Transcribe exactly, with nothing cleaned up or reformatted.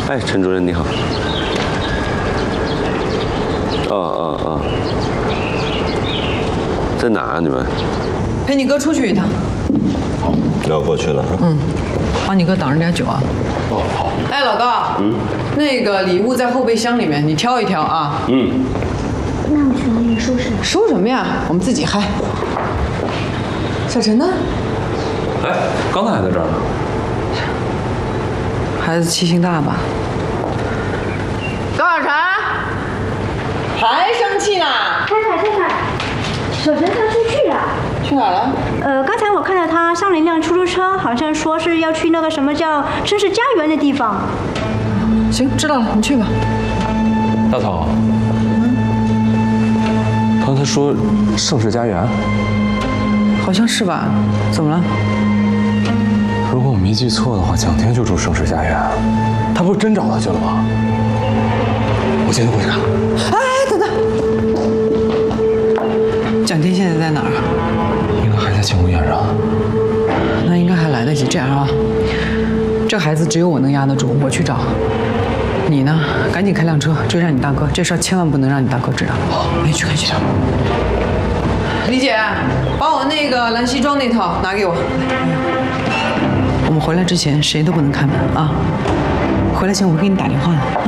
哎，陈主任你好。哦哦哦，在哪啊？你们？ 陪你哥出去一趟。 好，要过去了。 嗯，帮你哥挡着点酒啊。 哦，好。 哎，老高，嗯，那个礼物在后备箱里面，你挑一挑啊。 嗯。那我去哪里收拾？ 收什么呀？我们自己嗨。小陈呢？ 哎，刚才还在这儿呢。 孩子气性大吧？高小晨，还生气呢？ 太太太太，小陈他出去了。 去哪儿了？ 呃，刚才我看到他上了一辆出租车，好像说是要去那个什么叫盛世家园的地方。 行，知道了，你去吧。 大嫂，刚才说盛世家园， 好像是吧？怎么了？ 如果我没记错的话，蒋天就住盛世家园，他不是真找他去了吗？我现在过去看。 哎，等等，蒋天现在在哪儿？ 应该还在庆功宴上。 那应该还来得及。这样啊，这孩子只有我能压得住，我去找。你呢，赶紧开辆车追上你大哥，这事儿千万不能让你大哥知道。好，哎，去快去。李姐，把我那个蓝西装那套拿给我。我们回来之前谁都不能开门啊！回来前我会给你打电话的。